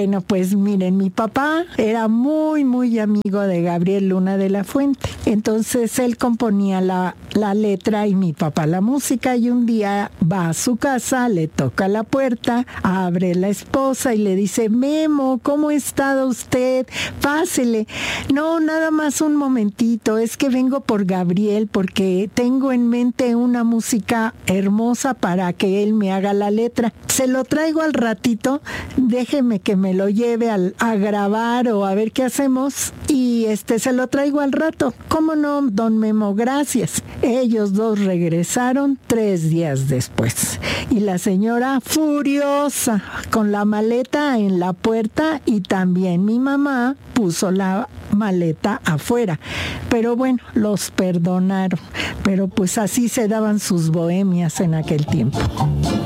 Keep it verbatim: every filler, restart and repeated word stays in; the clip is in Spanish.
Bueno, pues miren, mi papá era muy, muy amigo de Gabriel Luna de la Fuente. Entonces él componía la, la letra y mi papá la música, y un día va a su casa, le toca la puerta, abre la esposa y le dice: Memo, ¿cómo ha estado usted? Pásele. No, nada más un momentito, es que vengo por Gabriel porque tengo en mente una música hermosa para que él me haga la letra. Se lo traigo al ratito, déjeme que me lo lleve al, a grabar o a ver qué hacemos, y este se lo traigo al rato. ¿Cómo no, don Memo? Gracias. Ellos dos regresaron tres días después y la señora furiosa con la maleta en la puerta, y también mi mamá puso la maleta afuera. Pero bueno, los perdonaron. Pero pues así se daban sus bohemias en aquel tiempo.